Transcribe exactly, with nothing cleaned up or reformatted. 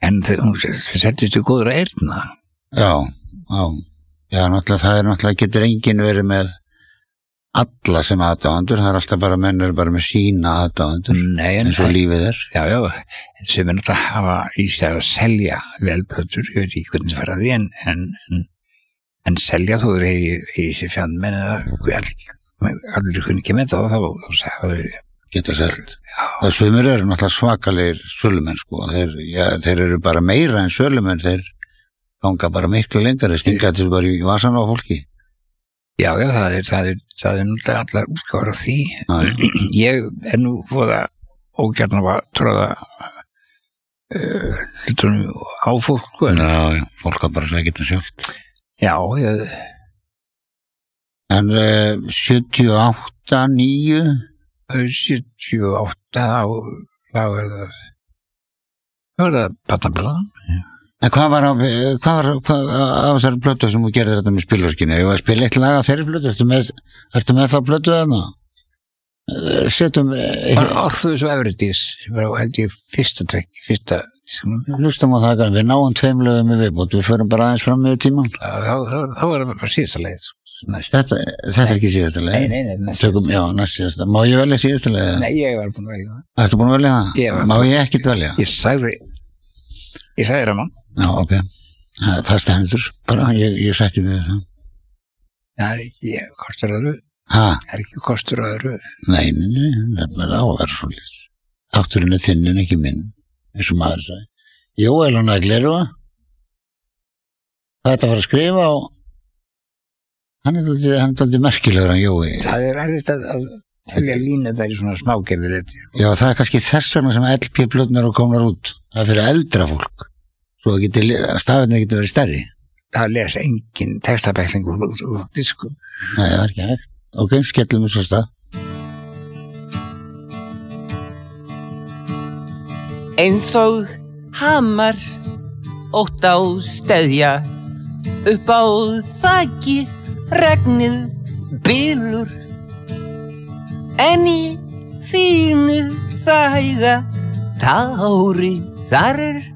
En þú settist þú góður að eyrna? Já, já. Já, náttúrulega, það er náttúrulega, getur enginn verið með alla sem aðdáendur, það er alltaf bara, menn eru bara með sína aðdáendur, eins og lífið er. Já, já, en sem er náttúrulega að hafa í sig að selja velplötur, ég veit ekki hvernig það fara því, en, en, en, en selja þú er í sér fjann, menn að allir kunni ekki með það, þá það er geta selt. Það sumir eru náttúrulega svakalegir sölumenn, sko, þeir, já, þeir eru bara meira en sölumenn, þeir ganga bara miklu lengar, þeir stinga þetta bara í vasan á fólki. Já, já, það er, það er, það er náttúrulega allar útgáður af því. Ég er nú fóða ógjarn af að tróða uh, hlutunum á fólk. Já, já, fólk að bara segja getur sjálft. Já, ég... En uh, sjötíu og átta, níu? sjötíu og átta, þá er það, þá er það Patablan, já. En hvað var á, hvað var hvað, á þessari plötu sem þú gerðir þetta með spilverkinu? Ég var að spila eitt lag af þeirri plötu, ertu með, ertu með það plötu þarna? Settum... Orpheus og Eurydice, sem var held ég fyrsta trekk, fyrsta... Hlustum á það, við náum tveim lögum með viðbót, við förum bara aðeins fram með tíman. Þá var það bara síðasta leið. Þetta, þetta er ekki síðasta leið? Nei, nei, nei, næst Tökum, já, næst síðasta. Má ég velja síðasta leið? Nei, ég var búin að velja það. Ertu búin að velja það? Má ég ekkert velja? Ég sagði, ég sagði Raman. Já, ok. Það, það stendur. Bara, ég, ég sætti við það. Það er ekki kostur öðru. Hæ? Það er ekki kostur öðru. Nei, nei, nei, það er bara á að vera svolítið. Þátturinn er þinn en ekki minn, eins og maður sagði. Jóel og Nagleru. Hvað er þetta að fara að skrifa á? Hann er aldrei, hann er aldrei merkilegur hann Jói. Það er erfitt að, að telja línu það í svona smágerðir þetta. Já, það er kannski þess vegna sem L P-plötnar og komnar út. Það er fyrir eldra fólk. Svo að stafirna getur verið stærri. Það les engin textabækling úr, úr diskum. Nei, það er ekki hægt. Ok, skellum við svo stað. Eins og hamar ótt á steðja upp á þaki regnið bylur en í fínu þæga tári þar er